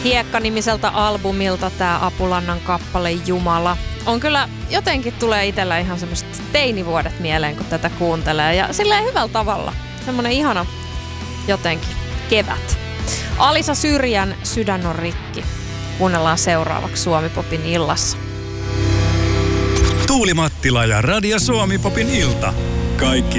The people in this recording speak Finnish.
Hiekka-nimiseltä albumilta tää Apulannan kappale Jumala. On kyllä, jotenkin tulee itsellä ihan semmoiset teinivuodet mieleen, kun tätä kuuntelee. Ja silleen hyvällä tavalla. Semmoinen ihana jotenkin kevät. Alisa Syrjän Sydän on rikki. Kuunnellaan seuraavaksi Suomi-popin illassa. Tuuli Mattila ja Radio Suomi-popin ilta. Kaikki